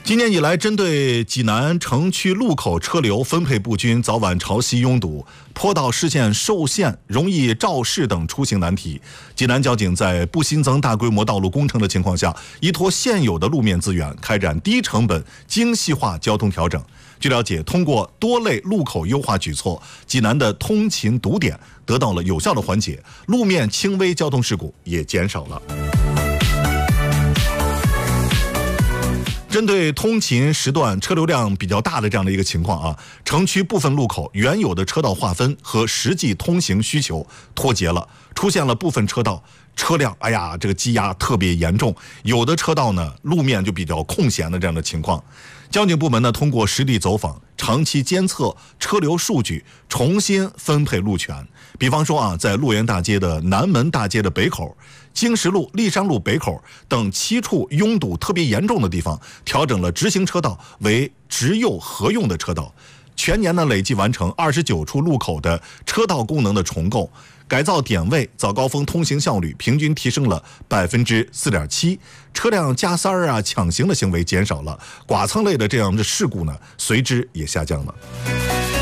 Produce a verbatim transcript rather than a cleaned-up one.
今年以来，针对济南城区路口车流分配不均、早晚潮汐拥堵、坡道视线受限、容易肇事等出行难题，济南交警在不新增大规模道路工程的情况下，依托现有的路面资源，开展低成本、精细化交通调整。据了解，通过多类路口优化举措，济南的通勤堵点得到了有效的缓解，路面轻微交通事故也减少了。针对通勤时段车流量比较大的这样的一个情况啊，城区部分路口原有的车道划分和实际通行需求脱节了，出现了部分车道车辆哎呀这个积压特别严重，有的车道呢路面就比较空闲的这样的情况。交警部门呢通过实地走访，长期监测车流数据，重新分配路权。比方说啊，在洛源大街的南门大街的北口、经石路、立山路北口等七处拥堵特别严重的地方，调整了直行车道为直右合用的车道。全年呢累计完成二十九处路口的车道功能的重构，改造点位，早高峰通行效率平均提升了百分之四点七，车辆加塞儿啊、抢行的行为减少了，剐蹭类的这样的事故呢随之也下降了。